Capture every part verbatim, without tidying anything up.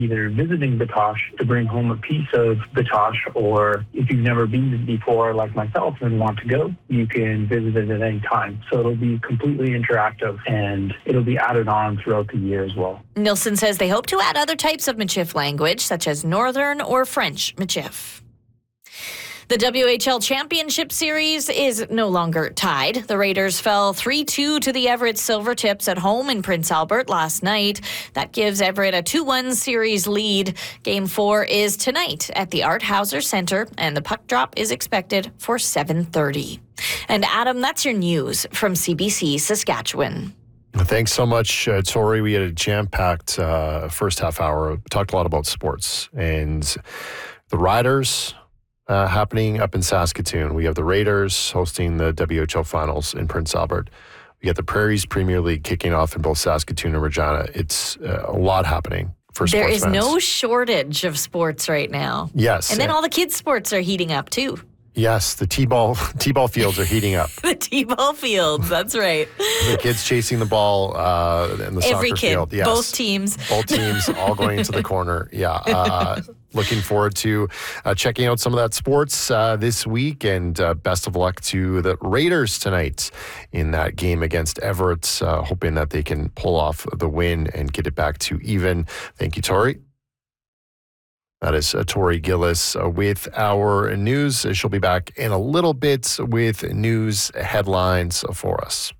either visiting Batoche to bring home a piece of Batoche, or if you've never been before like myself and want to go, you can visit it at any time. So it'll be completely interactive and it'll be added on throughout the year as well. Nilsson says they hope to add other types of Michif language, such as Northern or French Michif. The W H L Championship Series is no longer tied. The Raiders fell three two to the Everett Silvertips at home in Prince Albert last night. That gives Everett a two one series lead. Game four is tonight at the Art Hauser Center, and the puck drop is expected for seven thirty. And Adam, that's your news from C B C Saskatchewan. Thanks so much, uh, Tori. We had a jam-packed uh, first half hour. We talked a lot about sports and the Riders. Uh, happening up in Saskatoon. We have the Raiders hosting the W H L Finals in Prince Albert. We got the Prairies Premier League kicking off in both Saskatoon and Regina. It's uh, a lot happening for sports There is fans. no shortage of sports right now. Yes. And then all the kids' sports are heating up, too. Yes, the T-ball T-ball fields are heating up. The T-ball fields, that's right. The kids chasing the ball uh, in the Every soccer kid, field. Yes. both teams. Both teams all going into the corner. Yeah. Uh, looking forward to uh, checking out some of that sports uh, this week, and uh, best of luck to the Raiders tonight in that game against Everett, uh, hoping that they can pull off the win and get it back to even. Thank you, Tori. That is uh, Tori Gillis uh, with our news. She'll be back in a little bit with news headlines for us.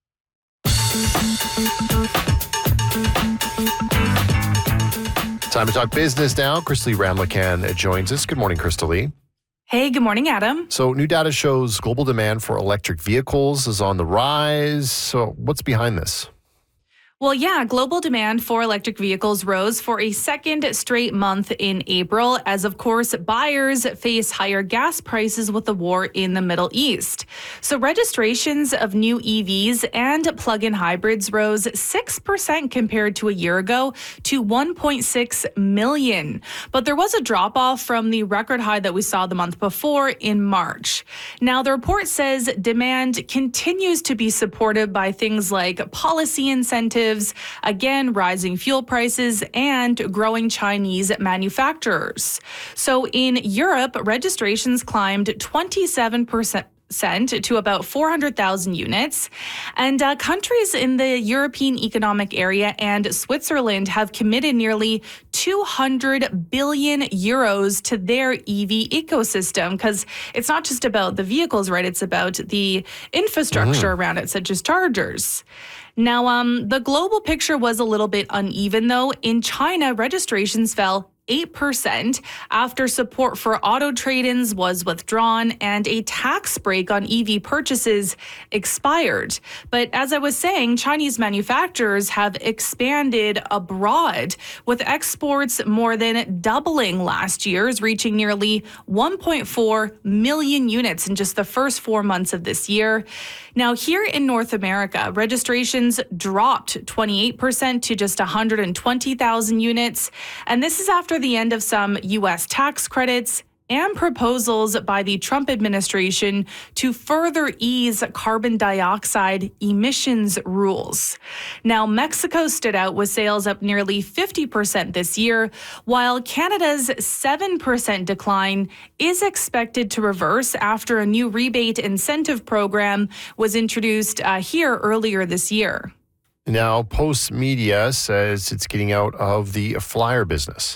Time to talk business now. Crystal Ramlakan joins us. Good morning, Crystal Lee. Hey, good morning, Adam. So new data shows global demand for electric vehicles is on the rise. So what's behind this? Well, yeah, global demand for electric vehicles rose for a second straight month in April, as of course, buyers face higher gas prices with the war in the Middle East. So registrations of new E Vs and plug-in hybrids rose six percent compared to a year ago to one point six million. But there was a drop-off from the record high that we saw the month before in March. Now, the report says demand continues to be supported by things like policy incentives, again, rising fuel prices, and growing Chinese manufacturers. So in Europe, registrations climbed twenty-seven percent to about four hundred thousand units. And uh, countries in the European Economic Area and Switzerland have committed nearly two hundred billion euros to their E V ecosystem, because it's not just about the vehicles, right? It's about the infrastructure mm. around it, such as chargers. Now, um, the global picture was a little bit uneven, though. In China, registrations fell eight percent after support for auto trade-ins was withdrawn and a tax break on E V purchases expired. But as I was saying, Chinese manufacturers have expanded abroad, with exports more than doubling last year's, reaching nearly one point four million units in just the first four months of this year. Now, here in North America, registrations dropped twenty-eight percent to just one hundred twenty thousand units. And this is after the end of some U S tax credits and proposals by the Trump administration to further ease carbon dioxide emissions rules. Now, Mexico stood out with sales up nearly fifty percent this year, while Canada's seven percent decline is expected to reverse after a new rebate incentive program was introduced uh, here earlier this year. Now, Postmedia says it's getting out of the flyer business.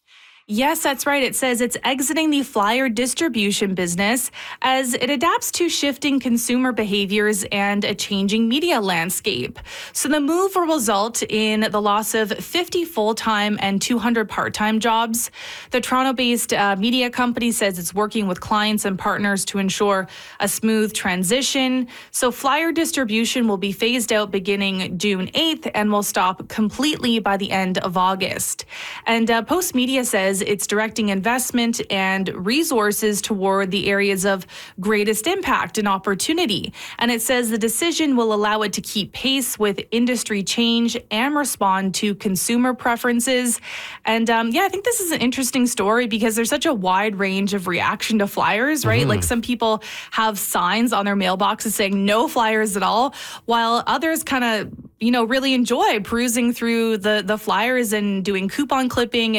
Yes, that's right. It says it's exiting the flyer distribution business as it adapts to shifting consumer behaviors and a changing media landscape. So the move will result in the loss of fifty full-time and two hundred part-time jobs. The Toronto-based uh, media company says it's working with clients and partners to ensure a smooth transition. So flyer distribution will be phased out beginning June eighth and will stop completely by the end of August. And uh, Postmedia says it's directing investment and resources toward the areas of greatest impact and opportunity. And it says the decision will allow it to keep pace with industry change and respond to consumer preferences. And um, yeah, I think this is an interesting story because there's such a wide range of reaction to flyers, right? Mm-hmm. Like some people have signs on their mailboxes saying no flyers at all, while others kind of, you know, really enjoy perusing through the, the flyers and doing coupon clipping